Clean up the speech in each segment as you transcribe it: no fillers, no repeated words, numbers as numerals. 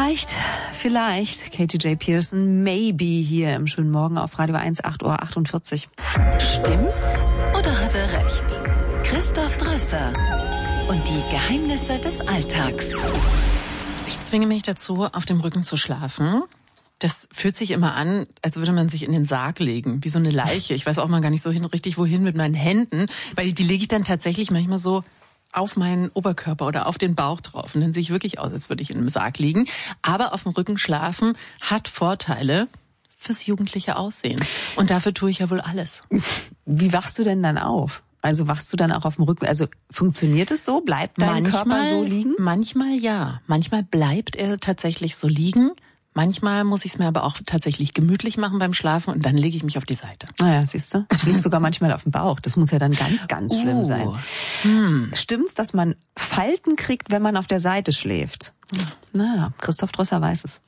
Vielleicht KTJ Pearson, maybe hier im schönen Morgen auf Radio 1, 8:48 Uhr. Stimmt's oder hat er recht? Christoph Drösser und die Geheimnisse des Alltags. Ich zwinge mich dazu, auf dem Rücken zu schlafen. Das fühlt sich immer an, als würde man sich in den Sarg legen, wie so eine Leiche. Ich weiß auch mal gar nicht so richtig wohin mit meinen Händen, weil die lege ich dann tatsächlich manchmal so auf meinen Oberkörper oder auf den Bauch drauf. Und dann sehe ich wirklich aus, als würde ich in einem Sarg liegen. Aber auf dem Rücken schlafen hat Vorteile fürs jugendliche Aussehen. Und dafür tue ich ja wohl alles. Wie wachst du denn dann auf? Also wachst du dann auch auf dem Rücken? Also funktioniert es so? Bleibt dein Körper so liegen? Manchmal ja. Manchmal bleibt er tatsächlich so liegen. Manchmal muss ich es mir aber auch tatsächlich gemütlich machen beim Schlafen und dann lege ich mich auf die Seite. Naja, siehst du? Ich liege sogar manchmal auf dem Bauch. Das muss ja dann ganz, ganz schlimm sein. Stimmt's, dass man Falten kriegt, wenn man auf der Seite schläft? Naja, Christoph Drösser weiß es.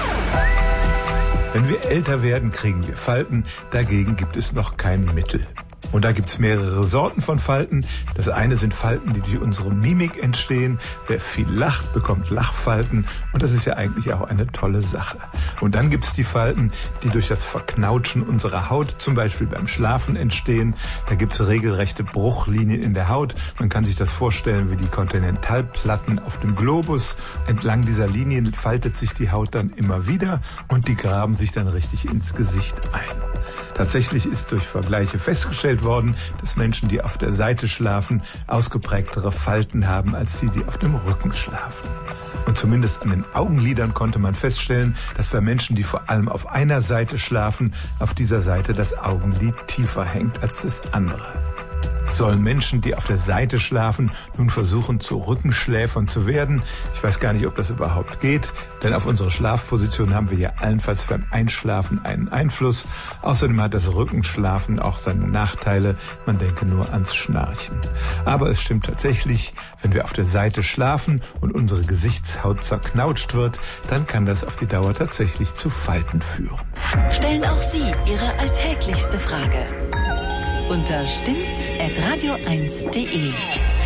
Wenn wir älter werden, kriegen wir Falten. Dagegen gibt es noch kein Mittel. Und da gibt's mehrere Sorten von Falten. Das eine sind Falten, die durch unsere Mimik entstehen. Wer viel lacht, bekommt Lachfalten. Und das ist ja eigentlich auch eine tolle Sache. Und dann gibt's die Falten, die durch das Verknautschen unserer Haut, zum Beispiel beim Schlafen, entstehen. Da gibt's regelrechte Bruchlinien in der Haut. Man kann sich das vorstellen wie die Kontinentalplatten auf dem Globus. Entlang dieser Linien faltet sich die Haut dann immer wieder und die graben sich dann richtig ins Gesicht ein. Tatsächlich ist durch Vergleiche festgestellt worden, dass Menschen, die auf der Seite schlafen, ausgeprägtere Falten haben als die, die auf dem Rücken schlafen. Und zumindest an den Augenlidern konnte man feststellen, dass bei Menschen, die vor allem auf einer Seite schlafen, auf dieser Seite das Augenlid tiefer hängt als das andere. Sollen Menschen, die auf der Seite schlafen, nun versuchen, zu Rückenschläfern zu werden? Ich weiß gar nicht, ob das überhaupt geht, denn auf unsere Schlafposition haben wir ja allenfalls beim Einschlafen einen Einfluss. Außerdem hat das Rückenschlafen auch seine Nachteile. Man denke nur ans Schnarchen. Aber es stimmt tatsächlich, wenn wir auf der Seite schlafen und unsere Gesichtshaut zerknautscht wird, dann kann das auf die Dauer tatsächlich zu Falten führen. Stellen auch Sie Ihre alltäglichste Frage unter stimmt's@radio1.de.